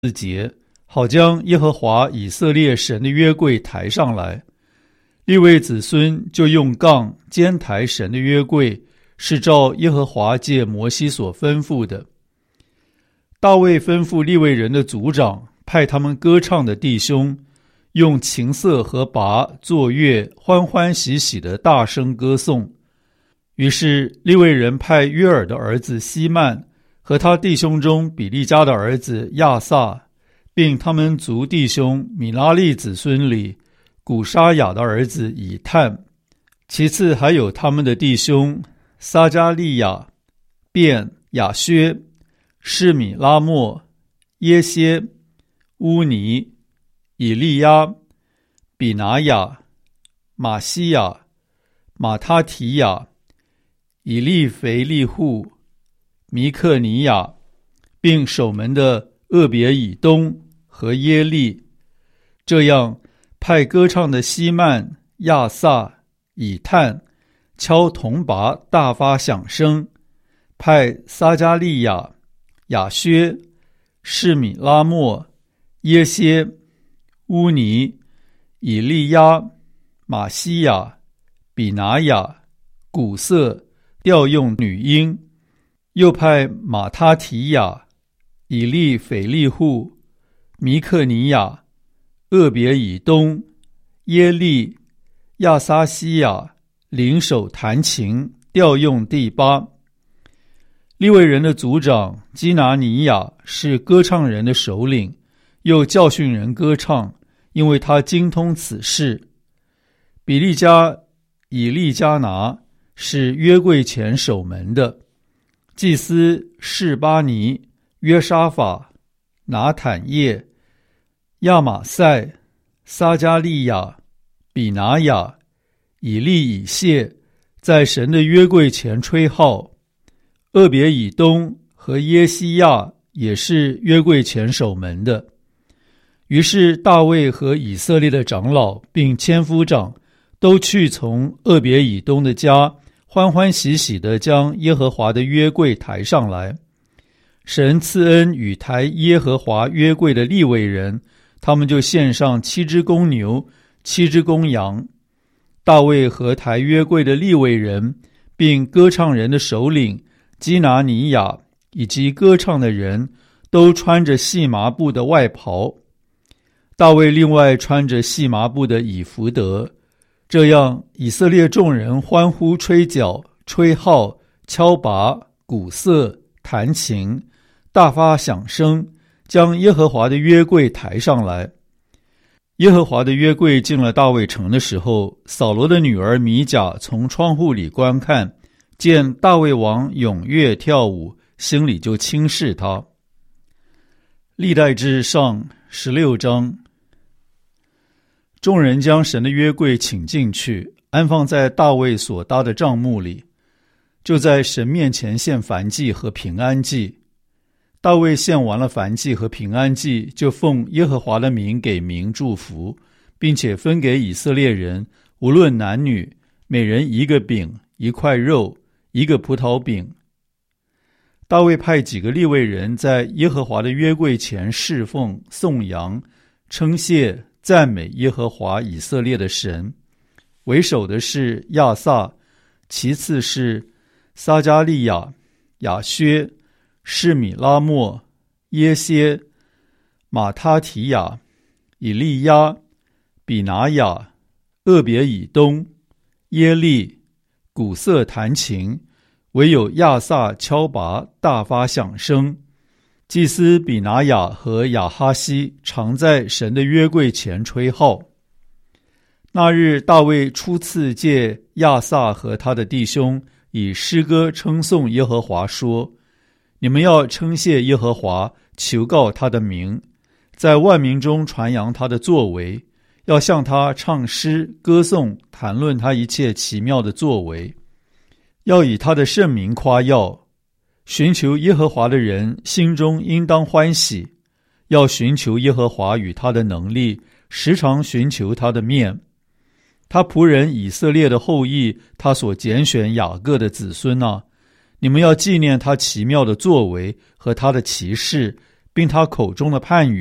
4节，好将耶和华以色列神的约柜抬上来。利未子孙就用杠肩抬神的约柜，是照耶和华借摩西所吩咐的。大卫吩咐利未人的族长，派他们歌唱的弟兄用琴瑟和拔作乐，欢欢喜喜的大声歌颂。于是利未人派约尔的儿子希曼和他弟兄中比利家的儿子亚萨，并他们族弟兄米拉利子孙里古沙雅的儿子以探，其次还有他们的弟兄撒加利亚、便、雅薛、示米拉莫、耶歇、乌尼、以利亚、比拿雅、马西亚、马他提亚、以利腓利户、米克尼亚，并守门的厄别以东和耶利。这样派歌唱的希曼、亚萨、以探敲铜拔大发响声，派撒加利亚、雅薛、示米拉莫、耶歇、乌尼、以利亚、马西亚、比拿雅、古瑟调用女音，又派马他提亚、以利腓利户、米克尼亚、厄别以东、耶利、亚撒西亚领手弹琴，调用第八。利未人的族长基拿尼亚是歌唱人的首领，又教训人歌唱，因为他精通此事。比利家以利加拿是约柜前守门的，祭司示巴尼、约沙法、拿坦叶、亚玛塞、撒加利亚、比拿雅、以利以谢在神的约柜前吹号。厄别以东和耶西亚也是约柜前守门的。于是大卫和以色列的长老并千夫长都去从厄别以东的家，欢欢喜喜地将耶和华的约柜抬上来。神赐恩与抬耶和华约柜的利未人，他们就献上7只公牛、7只公羊。大卫和抬约柜的利未人，并歌唱人的首领基拿尼亚以及歌唱的人，都穿着细麻布的外袍。大卫另外穿着细麻布的以弗得。这样以色列众人欢呼吹角、吹号、敲拔、鼓瑟、弹琴，大发响声，将耶和华的约柜抬上来。耶和华的约柜进了大卫城的时候，扫罗的女儿米甲从窗户里观看，见大卫王踊跃跳舞，心里就轻视他。历代志上16章。众人将神的约柜请进去，安放在大卫所搭的帐幕里，就在神面前献燔祭和平安祭。大卫献完了燔祭和平安祭，就奉耶和华的名给民祝福，并且分给以色列人，无论男女，每人1个饼、1块肉、1个葡萄饼。大卫派几个利未人在耶和华的约柜前侍奉、颂扬、称谢、赞美耶和华以色列的神。为首的是亚萨，其次是撒加利亚、雅薛、示米拉莫、耶歇、马他提亚、以利亚、比拿雅、厄别以东、耶利、鼓瑟弹琴，唯有亚萨敲拔，大发响声。祭司比拿雅和亚哈西常在神的约柜前吹号。那日大卫初次借亚萨和他的弟兄以诗歌称颂耶和华，说：你们要称谢耶和华，求告他的名，在万民中传扬他的作为，要向他唱诗歌颂，谈论他一切奇妙的作为，要以他的圣名夸耀。寻求耶和华的人心中应当欢喜，要寻求耶和华与他的能力，时常寻求他的面。他仆人以色列的后裔，他所拣选雅各的子孙啊，你们要纪念他奇妙的作为和他的奇事， 并他口中的判语